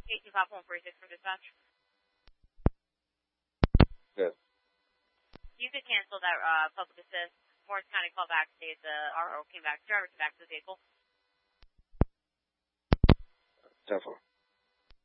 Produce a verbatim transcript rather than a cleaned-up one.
eight two five one four six from dispatch. Yes. You could cancel that uh, public assist. Morris County call back states uh, R O came back. Driver came back to the vehicle. ten four.